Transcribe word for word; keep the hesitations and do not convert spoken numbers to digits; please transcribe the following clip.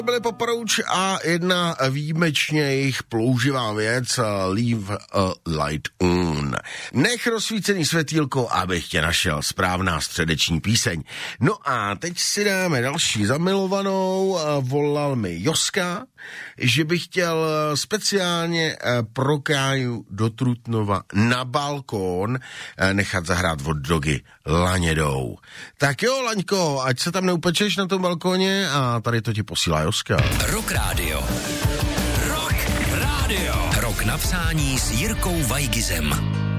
Byli Poparouč a jedna výjimečně jejich plouživá věc, Leave a Light On. Nech rozsvícený světýlko, abych tě našel, správná středeční píseň. No a teď si dáme další zamilovanou, volal mi Joska, že bych chtěl speciálně pro Káju do Trutnova na balkón nechat zahrát od Dogy Lanědou. Tak jo, Laňko, ať se tam neupečeš na tom balkóně a tady to ti posílá Joska. Rock Radio. Rock Radio. Rock napsání s Jirkou Vajgizem.